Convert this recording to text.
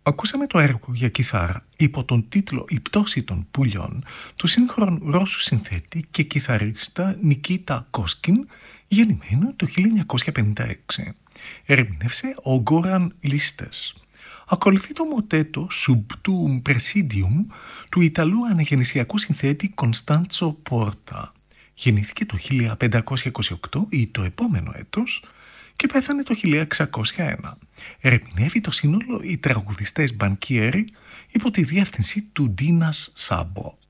Ακούσαμε το έργο για κιθάρα υπό τον τίτλο «Η πτώση των πουλιών» του σύγχρονου Ρώσου συνθέτη και κιθαρίστα Νικίτα Κόσκιν, γεννημένο το 1956. Ερμήνευσε ο Γκόραν Λίστες. Ακολουθεί το μοτέτο «Subtum Presidium» του Ιταλού αναγεννησιακού συνθέτη Κωνστάντσο Πόρτα. Γεννήθηκε το 1528 ή το επόμενο έτος και πέθανε το 1601. Ερμηνεύει το σύνολο οι τραγουδιστές Μπανκιέρι υπό τη διεύθυνση του Ντίνας Σάμπο.